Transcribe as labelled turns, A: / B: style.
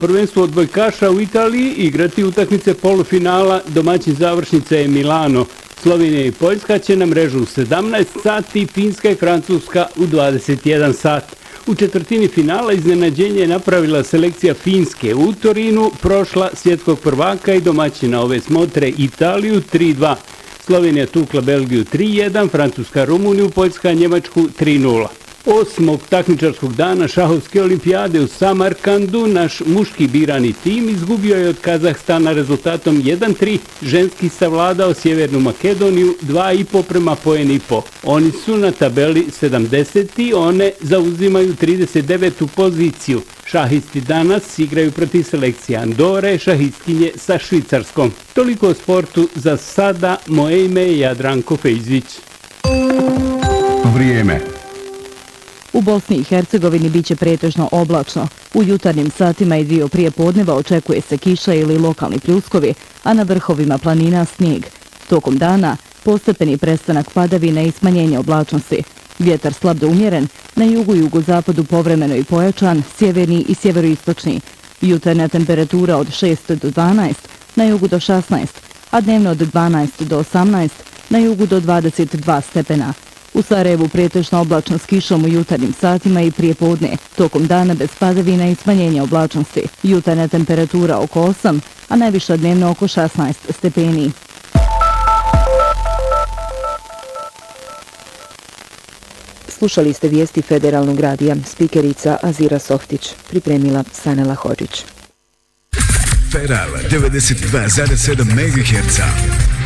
A: Prvenstvo odbojkaša u Italiji igrati utakmice polufinala, domaćin završnica je Milano. Slovenija i Poljska će na mrežu u 17 sati, Finska i Francuska u 21 sat. U četvrtini finala iznenađenje je napravila selekcija Finske u Torinu, prošla svjetskog prvaka i domaćina ove smotre Italiju 3-2. Slovenija tukla Belgiju 3-1, Francuska Rumuniju, Poljska Njemačku 3-0. 8. takmičarskog dana šahovske olimpijade u Samarkandu naš muški birani tim izgubio je od Kazahstana rezultatom 1-3. Ženski savladao Sjevernu Makedoniju 2,5 prema poen i po. Oni su na tabeli 70. One zauzimaju 39. poziciju. Šahisti danas igraju protiv selekcije Andore, šahistkinje sa Švicarskom. Toliko o sportu za sada. Moje ime je Jadranko Fejzić.
B: Vrijeme.
C: U Bosni i Hercegovini biće pretežno oblačno. U jutarnjim satima i dio prije podneva očekuje se kiša ili lokalni pljuskovi, a na vrhovima planina snijeg. Tokom dana postepeni prestanak padavina i smanjenje oblačnosti. Vjetar slab do umjeren, na jugu i jugozapadu povremeno i pojačan, sjeverni i sjeveroistočni. Jutarnja temperatura od 6 do 12, na jugu do 16, a dnevno od 12 do 18, na jugu do 22 stepena. U Sarajevu pretežno oblačno s kišom u jutarnjim satima i prije podne. Tokom dana bez padavina i smanjenja oblačnosti. Jutarnja temperatura oko 8, a najviša dnevno oko 16 stepeni.
D: Slušali ste vijesti Federalnog radija, spikerica Azira Softić, pripremila Sanela Hodžić.
E: Feral 92,7 MHz.